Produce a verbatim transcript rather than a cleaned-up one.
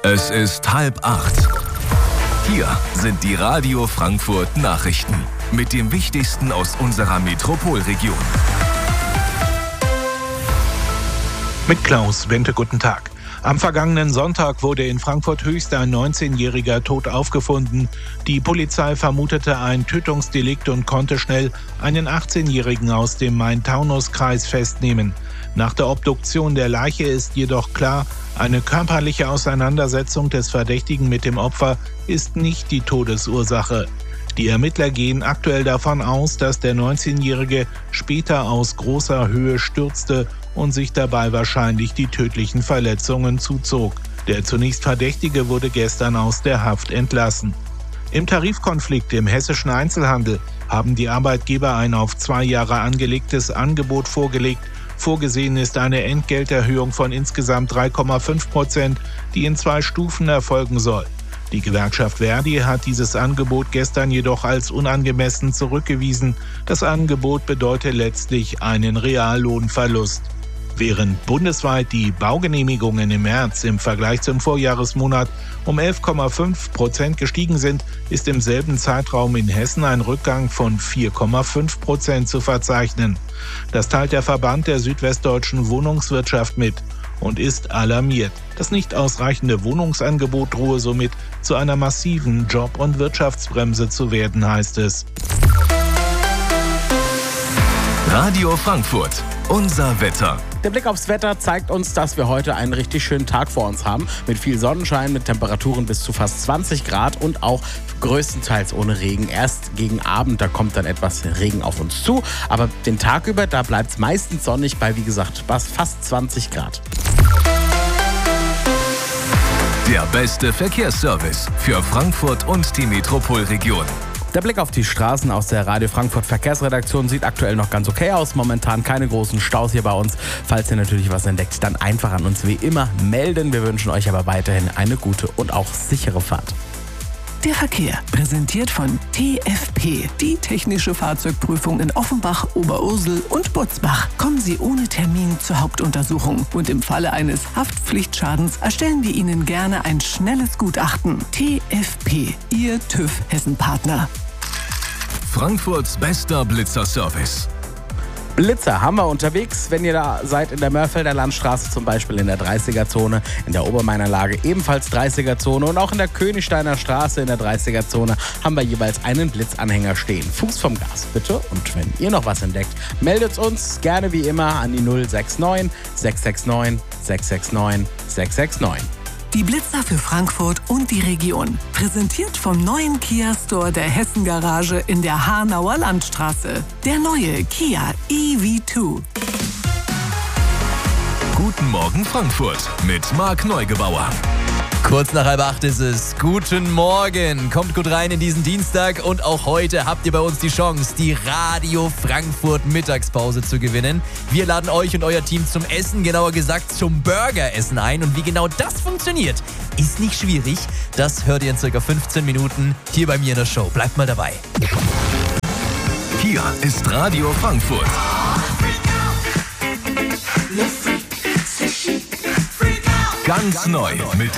Es ist halb acht. Hier sind die Radio Frankfurt Nachrichten mit dem Wichtigsten aus unserer Metropolregion. Mit Klaus Wente, guten Tag. Am vergangenen Sonntag wurde in Frankfurt Höchst ein neunzehnjähriger tot aufgefunden. Die Polizei vermutete ein Tötungsdelikt und konnte schnell einen achtzehnjährigen aus dem Main-Taunus-Kreis festnehmen. Nach der Obduktion der Leiche ist jedoch klar, eine körperliche Auseinandersetzung des Verdächtigen mit dem Opfer ist nicht die Todesursache. Die Ermittler gehen aktuell davon aus, dass der neunzehnjährige später aus großer Höhe stürzte und sich dabei wahrscheinlich die tödlichen Verletzungen zuzog. Der zunächst Verdächtige wurde gestern aus der Haft entlassen. Im Tarifkonflikt im hessischen Einzelhandel haben die Arbeitgeber ein auf zwei Jahre angelegtes Angebot vorgelegt. Vorgesehen ist eine Entgelterhöhung von insgesamt drei Komma fünf Prozent, die in zwei Stufen erfolgen soll. Die Gewerkschaft Verdi hat dieses Angebot gestern jedoch als unangemessen zurückgewiesen. Das Angebot bedeutet letztlich einen Reallohnverlust. Während bundesweit die Baugenehmigungen im März im Vergleich zum Vorjahresmonat um elf Komma fünf Prozent gestiegen sind, ist im selben Zeitraum in Hessen ein Rückgang von vier Komma fünf Prozent zu verzeichnen. Das teilt der Verband der südwestdeutschen Wohnungswirtschaft mit und ist alarmiert. Das nicht ausreichende Wohnungsangebot drohe somit zu einer massiven Job- und Wirtschaftsbremse zu werden, heißt es. Radio Frankfurt, unser Wetter. Der Blick aufs Wetter zeigt uns, dass wir heute einen richtig schönen Tag vor uns haben. Mit viel Sonnenschein, mit Temperaturen bis zu fast zwanzig Grad und auch größtenteils ohne Regen. Erst gegen Abend, da kommt dann etwas Regen auf uns zu. Aber den Tag über, da bleibt es meistens sonnig bei, wie gesagt, fast zwanzig Grad. Der beste Verkehrsservice für Frankfurt und die Metropolregion. Der Blick auf die Straßen aus der Radio Frankfurt Verkehrsredaktion sieht aktuell noch ganz okay aus. Momentan keine großen Staus hier bei uns. Falls ihr natürlich was entdeckt, dann einfach an uns wie immer melden. Wir wünschen euch aber weiterhin eine gute und auch sichere Fahrt. Der Verkehr, präsentiert von T F P, die technische Fahrzeugprüfung in Offenbach, Oberursel und Butzbach. Kommen Sie ohne Termin zur Hauptuntersuchung und im Falle eines Haftpflichtschadens erstellen wir Ihnen gerne ein schnelles Gutachten. T F P, Ihr TÜV Hessen-Partner. Frankfurts bester Blitzer-Service. Blitzer haben wir unterwegs, wenn ihr da seid in der Mörfelder Landstraße, zum Beispiel in der dreißiger-Zone, in der Obermainer-Lage ebenfalls dreißiger-Zone und auch in der Königsteiner Straße in der dreißiger-Zone haben wir jeweils einen Blitzanhänger stehen. Fuß vom Gas, bitte. Und wenn ihr noch was entdeckt, meldet uns gerne wie immer an die null sechs neun sechs sechs neun sechs sechs neun sechs sechs neun. Die Blitzer für Frankfurt und die Region. Präsentiert vom neuen Kia Store der Hessen Garage in der Hanauer Landstraße. Der neue Kia E V zwei. Guten Morgen Frankfurt mit Marc Neugebauer. Kurz nach halb acht ist es. Guten Morgen. Kommt gut rein in diesen Dienstag und auch heute habt ihr bei uns die Chance, die Radio Frankfurt Mittagspause zu gewinnen. Wir laden euch und euer Team zum Essen, genauer gesagt zum Burgeressen ein. Und wie genau das funktioniert, ist nicht schwierig. Das hört ihr in circa fünfzehn Minuten hier bei mir in der Show. Bleibt mal dabei. Hier ist Radio Frankfurt. Ganz neu mit